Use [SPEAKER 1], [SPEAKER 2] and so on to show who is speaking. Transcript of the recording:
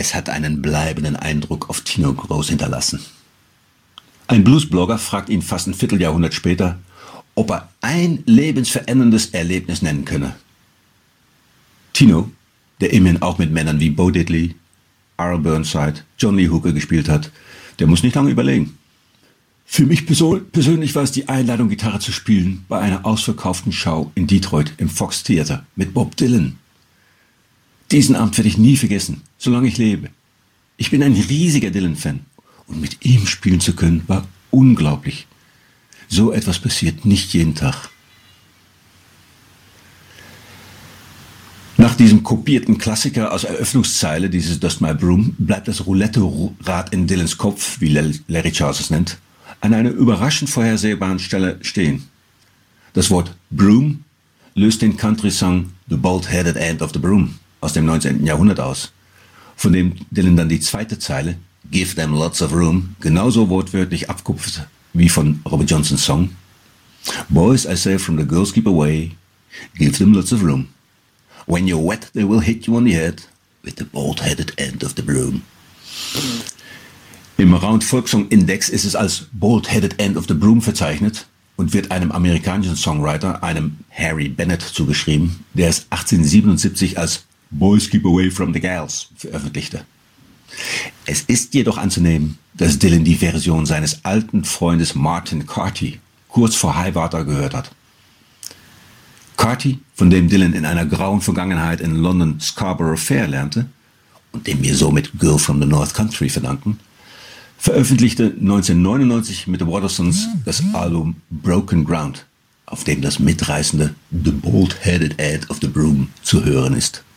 [SPEAKER 1] Es hat einen bleibenden Eindruck auf Tino Gross hinterlassen. Ein Bluesblogger fragt ihn fast ein Vierteljahrhundert später, ob er ein lebensveränderndes Erlebnis nennen könne. Tino, der immerhin auch mit Männern wie Bo Diddley, Arl Burnside, John Lee Hooker gespielt hat, der muss nicht lange überlegen. Für mich persönlich war es die Einladung, Gitarre zu spielen bei einer ausverkauften Show in Detroit im Fox Theater mit Bob Dylan. Diesen Abend werde ich nie vergessen, solange ich lebe. Ich bin ein riesiger Dylan-Fan und mit ihm spielen zu können war unglaublich. So etwas passiert nicht jeden Tag. Nach diesem kopierten Klassiker aus Eröffnungszeile, dieses Dust My Broom, bleibt das Roulette-Rad in Dylans Kopf, wie Larry Charles es nennt, an einer überraschend vorhersehbaren Stelle stehen. Das Wort Broom löst den Country-Song The Bald-Headed End of the Broom aus dem 19. Jahrhundert aus, von dem Dylan dann die zweite Zeile, Give them lots of room, genauso wortwörtlich abkupft wie von Robert Johnsons Song. Boys, I say from the girls keep away, give them lots of room. When you're wet, they will hit you on the head with the bald-headed end of the broom. Im Round Folksong Index ist es als Bald-Headed End of the Broom verzeichnet und wird einem amerikanischen Songwriter, einem Harry Bennett, zugeschrieben, der es 1877 als Boys Keep Away from the Gals veröffentlichte. Es ist jedoch anzunehmen, dass Dylan die Version seines alten Freundes Martin Carty kurz vor High Water gehört hat. Carty, von dem Dylan in einer grauen Vergangenheit in London Scarborough Fair lernte und dem wir somit Girl from the North Country verdanken, veröffentlichte 1999 mit The Watersons das Album Broken Ground, auf dem das mitreißende The Bald-Headed End of the Broom zu hören ist.